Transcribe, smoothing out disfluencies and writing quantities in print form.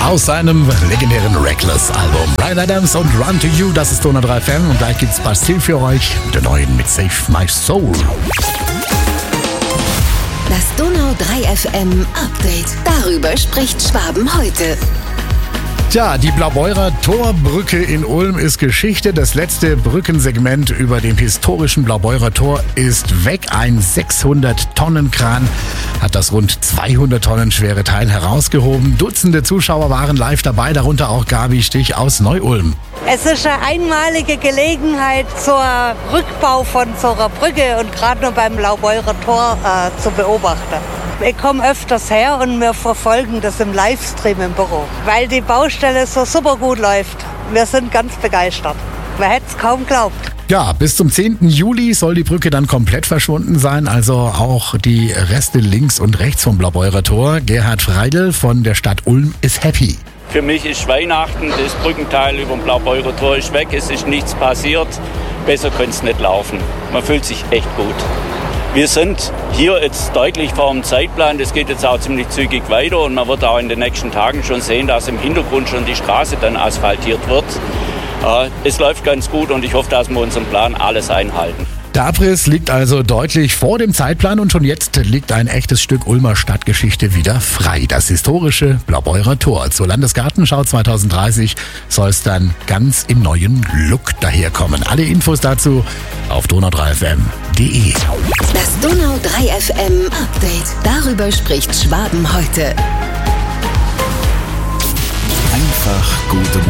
aus seinem legendären Reckless-Album. Bryan Adams und Run to You, das ist Donau 3 FM. Und gleich gibt's Bastille für euch mit der neuen mit Save My Soul. Das Donau 3 FM Update. Darüber spricht Schwaben heute. Tja, die Blaubeurer Torbrücke in Ulm ist Geschichte. Das letzte Brückensegment über dem historischen Blaubeurer Tor ist weg. Ein 600-Tonnen-Kran hat das rund 200 Tonnen schwere Teil herausgehoben. Dutzende Zuschauer waren live dabei, darunter auch Gabi Stich aus Neu-Ulm. Es ist eine einmalige Gelegenheit zur Rückbau von so einer Brücke und gerade nur beim Blaubeurer Tor zu beobachten. Ich komme öfters her und wir verfolgen das im Livestream im Büro, weil die Baustelle so super gut läuft. Wir sind ganz begeistert. Man hätte es kaum geglaubt. Ja, bis zum 10. Juli soll die Brücke dann komplett verschwunden sein, also auch die Reste links und rechts vom Blaubeurer Tor. Gerhard Freidl von der Stadt Ulm ist happy. Für mich ist Weihnachten, das Brückenteil über dem Blaubeurer Tor ist weg, es ist nichts passiert. Besser könnte es nicht laufen. Man fühlt sich echt gut. Wir sind hier jetzt deutlich vor dem Zeitplan. Das geht jetzt auch ziemlich zügig weiter und man wird auch in den nächsten Tagen schon sehen, dass im Hintergrund schon die Straße dann asphaltiert wird. Es läuft ganz gut und ich hoffe, dass wir unseren Plan alles einhalten. Der Abriss liegt also deutlich vor dem Zeitplan und schon jetzt liegt ein echtes Stück Ulmer Stadtgeschichte wieder frei. Das historische Blaubeurer Tor. Zur Landesgartenschau 2030 soll es dann ganz im neuen Look daherkommen. Alle Infos dazu auf donau3fm.de. Das Donau 3 FM Update. Darüber spricht Schwaben heute. Einfach gute Musik.